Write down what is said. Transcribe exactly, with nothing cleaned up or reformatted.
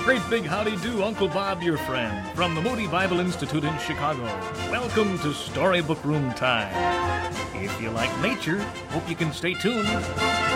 Great big howdy do, Uncle Bob, your friend, from the Moody Bible Institute in Chicago. Welcome to Storybook Room Time. If you like nature, hope you can stay tuned.